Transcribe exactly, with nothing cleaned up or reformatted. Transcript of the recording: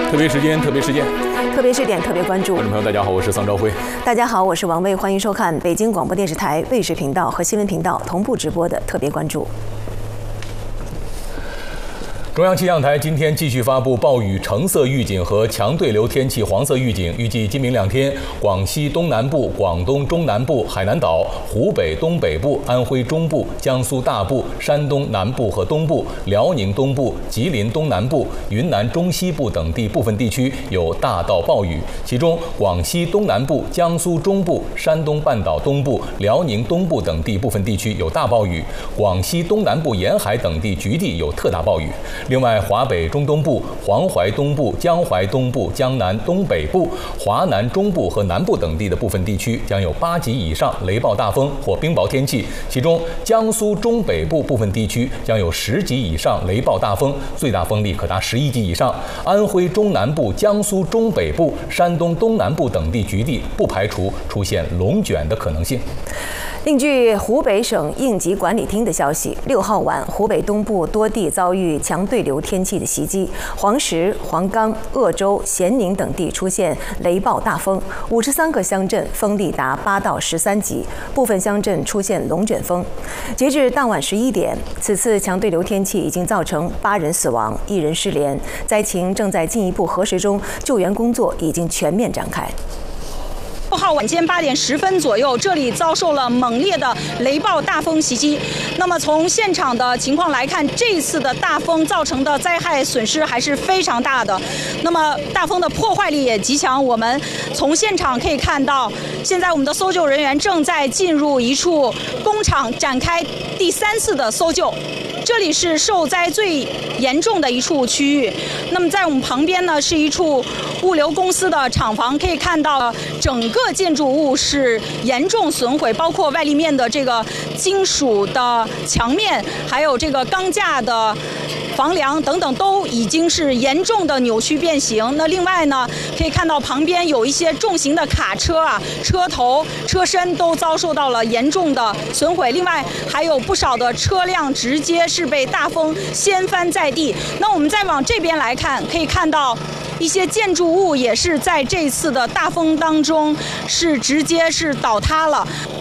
特别时间，特别事件， 特别试点，特别关注。 观众朋友，大家好，我是桑昭辉。 大家好，我是王卫，欢迎收看北京广播电视台卫视频道和新闻频道同步直播的特别关注。 中央气象台今天继续发布暴雨橙色预警和强对流天气黄色预警，预计今明两天，广西东南部、广东中南部、海南岛、湖北东北部、安徽中部、江苏大部、山东南部和东部、辽宁东部、吉林东南部、云南中西部等地部分地区有大到暴雨，其中广西东南部、江苏中部、山东半岛东部、辽宁东部等地部分地区有大暴雨，广西东南部沿海等地局地有特大暴雨。另外，华北中东部、黄淮东部、江淮东部、江南东北部、华南中部和南部等地的部分地区将有八级以上雷暴大风或冰雹天气，其中江苏中北部部分地区将有十级以上雷暴大风，最大风力可达十一级以上。安徽中南部、江苏中北部、山东东南部等地局地不排除出现龙卷的可能性。 另据湖北省应急管理厅的消息，六号晚，湖北东部多地遭遇强对流天气的袭击，黄石、黄冈、鄂州、咸宁等地出现雷暴大风，五十三个乡镇风力达八到十三级，部分乡镇出现龙卷风。截至当晚十一点，此次强对流天气已经造成八人死亡，一人失联，灾情正在进一步核实中，救援工作已经全面展开。 六号晚间八点十分左右，这里遭受了猛烈的雷暴大风袭击。那么从现场的情况来看，这一次的大风造成的灾害损失还是非常大的。那么大风的破坏力也极强。我们从现场可以看到，现在我们的搜救人员正在进入一处工厂展开第三次的搜救。这里是受灾最严重的一处区域。那么在我们旁边呢，是一处物流公司的厂房，可以看到整个建筑物是严重损毁，包括外立面的这个金属的墙面，还有这个钢架的房梁等等，都已经是严重的扭曲变形。那另外呢，可以看到旁边有一些重型的卡车啊，车头、车身都遭受到了严重的损毁。另外还有不少的车辆直接是被大风掀翻在地。那我们再往这边来看，可以看到一些建筑物也是在这次的大风当中是直接是倒塌了。